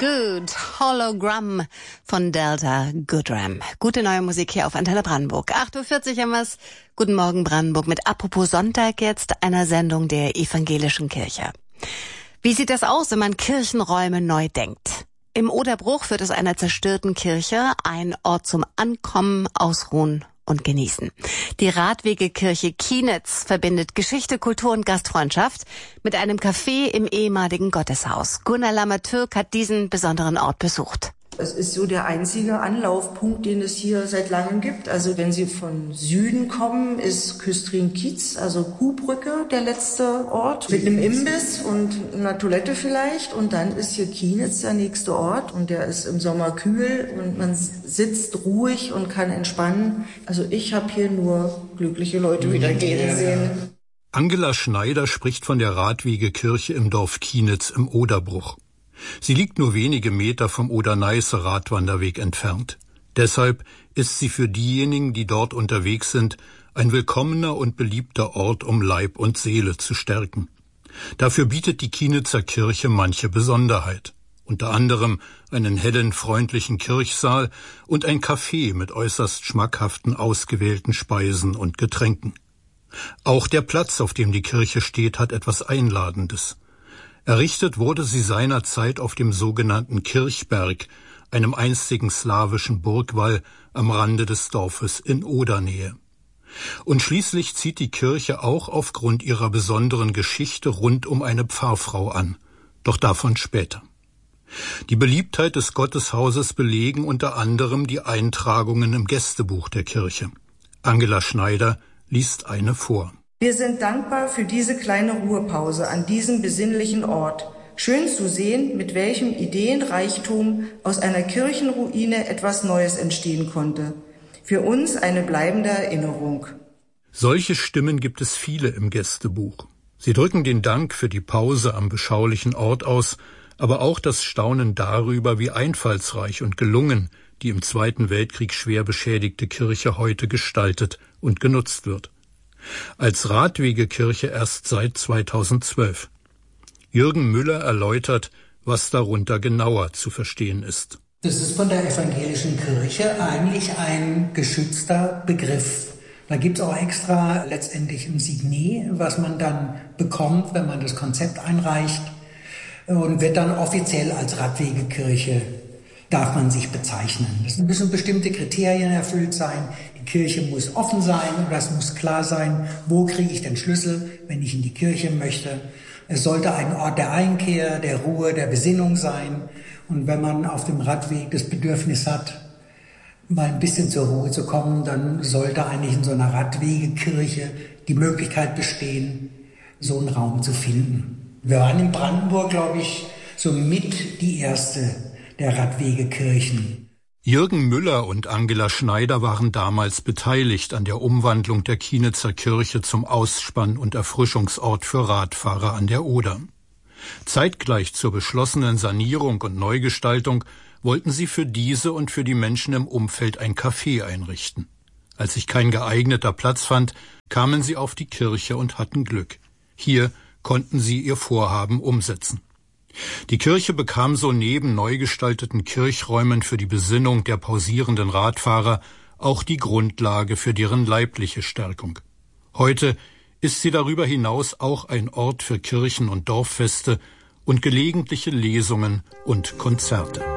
Good Hologram von Delta Goodram. Gute neue Musik hier auf Antenne Brandenburg. 8:40 Uhr haben wir's. Guten Morgen Brandenburg mit Apropos Sonntag jetzt, einer Sendung der Evangelischen Kirche. Wie sieht das aus, wenn man Kirchenräume neu denkt? Im Oderbruch wird aus einer zerstörten Kirche ein Ort zum Ankommen, Ausruhen und Genießen. Die Radwegekirche Kienitz verbindet Geschichte, Kultur und Gastfreundschaft mit einem Café im ehemaligen Gotteshaus. Gunnar Lammer-Türk hat diesen besonderen Ort besucht. Es ist so der einzige Anlaufpunkt, den es hier seit langem gibt. Also wenn Sie von Süden kommen, ist Küstrin-Kietz, also Kuhbrücke, der letzte Ort. Mit einem Imbiss und einer Toilette vielleicht. Und dann ist hier Kienitz der nächste Ort. Und der ist im Sommer kühl und man sitzt ruhig und kann entspannen. Also ich habe hier nur glückliche Leute wieder gehen sehen. Angela Schneider spricht von der Radwegekirche im Dorf Kienitz im Oderbruch. Sie liegt nur wenige Meter vom Oder-Neiße Radwanderweg entfernt. Deshalb ist sie für diejenigen, die dort unterwegs sind, ein willkommener und beliebter Ort, um Leib und Seele zu stärken. Dafür bietet die Kienitzer Kirche manche Besonderheit. Unter anderem einen hellen, freundlichen Kirchsaal und ein Café mit äußerst schmackhaften, ausgewählten Speisen und Getränken. Auch der Platz, auf dem die Kirche steht, hat etwas Einladendes. Errichtet wurde sie seinerzeit auf dem sogenannten Kirchberg, einem einstigen slawischen Burgwall am Rande des Dorfes in Odernähe. Und schließlich zieht die Kirche auch aufgrund ihrer besonderen Geschichte rund um eine Pfarrfrau an. Doch davon später. Die Beliebtheit des Gotteshauses belegen unter anderem die Eintragungen im Gästebuch der Kirche. Angela Schneider liest eine vor. Wir sind dankbar für diese kleine Ruhepause an diesem besinnlichen Ort. Schön zu sehen, mit welchem Ideenreichtum aus einer Kirchenruine etwas Neues entstehen konnte. Für uns eine bleibende Erinnerung. Solche Stimmen gibt es viele im Gästebuch. Sie drücken den Dank für die Pause am beschaulichen Ort aus, aber auch das Staunen darüber, wie einfallsreich und gelungen die im Zweiten Weltkrieg schwer beschädigte Kirche heute gestaltet und genutzt wird. Als Radwegekirche erst seit 2012. Jürgen Müller erläutert, was darunter genauer zu verstehen ist. Das ist von der evangelischen Kirche eigentlich ein geschützter Begriff. Da gibt es auch extra letztendlich ein Signet, was man dann bekommt, wenn man das Konzept einreicht, und wird dann offiziell als Radwegekirche darf man sich bezeichnen. Es müssen bestimmte Kriterien erfüllt sein. Die Kirche muss offen sein oder es muss klar sein, wo kriege ich den Schlüssel, wenn ich in die Kirche möchte. Es sollte ein Ort der Einkehr, der Ruhe, der Besinnung sein. Und wenn man auf dem Radweg das Bedürfnis hat, mal ein bisschen zur Ruhe zu kommen, dann sollte eigentlich in so einer Radwegekirche die Möglichkeit bestehen, so einen Raum zu finden. Wir waren in Brandenburg, glaube ich, so mit die erste der Radwegekirchen. Jürgen Müller und Angela Schneider waren damals beteiligt an der Umwandlung der Kienitzer Kirche zum Ausspann- und Erfrischungsort für Radfahrer an der Oder. Zeitgleich zur beschlossenen Sanierung und Neugestaltung wollten sie für diese und für die Menschen im Umfeld ein Café einrichten. Als sich kein geeigneter Platz fand, kamen sie auf die Kirche und hatten Glück. Hier konnten sie ihr Vorhaben umsetzen. Die Kirche bekam so neben neu gestalteten Kirchräumen für die Besinnung der pausierenden Radfahrer auch die Grundlage für deren leibliche Stärkung. Heute ist sie darüber hinaus auch ein Ort für Kirchen- und Dorffeste und gelegentliche Lesungen und Konzerte.